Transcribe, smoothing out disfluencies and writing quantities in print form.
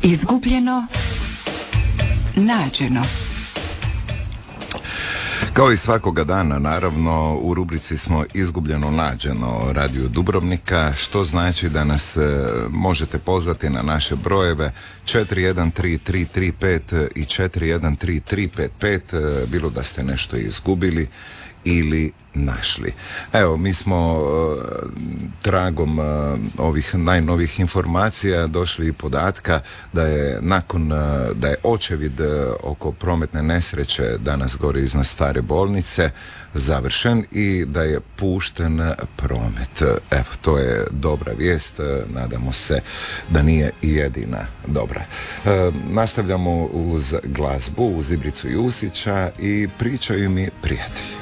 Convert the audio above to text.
Izgubljeno, nađeno. Kao i svakoga dana, naravno, u rubrici smo Izgubljeno nađeno Radio Dubrovnika, što znači da nas možete pozvati na naše brojeve 413335 i 413355, bilo da ste nešto izgubili ili našli. Evo, mi smo tragom ovih najnovijih informacija došli i podatka da je da je očevid oko prometne nesreće danas gore iznad stare bolnice završen i da je pušten promet. Evo, to je dobra vijest, nadamo se da nije i jedina dobra. Nastavljamo uz glazbu, uz Ibricu Jusića i Pričaju mi prijatelji.